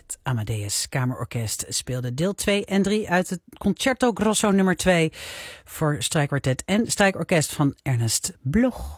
Het Amadeus Kamerorkest speelde deel 2 en 3 uit het Concerto Grosso nummer 2 voor strijkkwartet en strijkorkest van Ernest Bloch.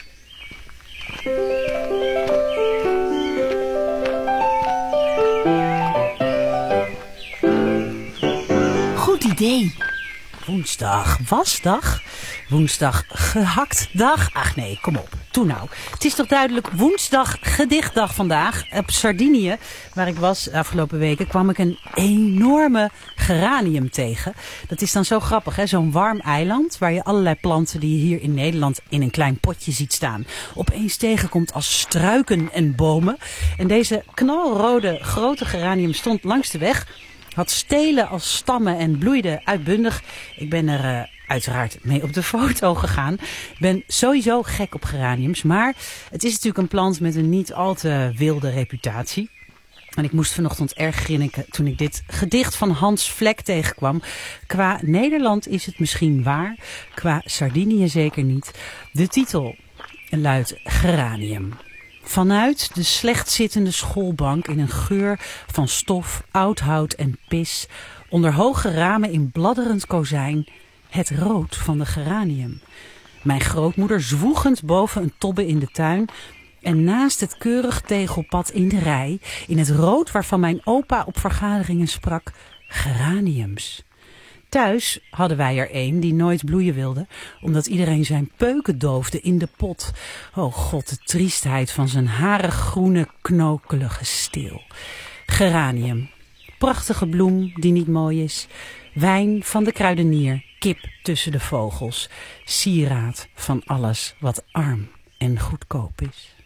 Goed idee. Woensdag wasdag, woensdag gehaktdag. Ach nee, kom op, toe nou. Het is toch duidelijk woensdag gedichtdag vandaag. Op Sardinië, waar ik was de afgelopen weken, kwam ik een enorme geranium tegen. Dat is dan zo grappig, hè? Zo'n warm eiland waar je allerlei planten die je hier in Nederland in een klein potje ziet staan, opeens tegenkomt als struiken en bomen. En deze knalrode grote geranium stond langs de weg, had stelen als stammen en bloeide uitbundig. Ik ben er uiteraard mee op de foto gegaan. Ik ben sowieso gek op geraniums, maar het is natuurlijk een plant met een niet al te wilde reputatie. En ik moest vanochtend erg grinniken toen ik dit gedicht van Hans Vlek tegenkwam. Qua Nederland is het misschien waar, qua Sardinië zeker niet. De titel luidt Geranium. Vanuit de slecht zittende schoolbank in een geur van stof, oud hout en pis, onder hoge ramen in bladderend kozijn, het rood van de geranium. Mijn grootmoeder zwoegend boven een tobbe in de tuin en naast het keurig tegelpad in de rij, in het rood waarvan mijn opa op vergaderingen sprak, geraniums. Thuis hadden wij er een die nooit bloeien wilde, omdat iedereen zijn peuken doofde in de pot. Oh god, de triestheid van zijn harig groene, knokelige steel. Geranium, prachtige bloem die niet mooi is. Wijn van de kruidenier, kip tussen de vogels. Sieraad van alles wat arm en goedkoop is.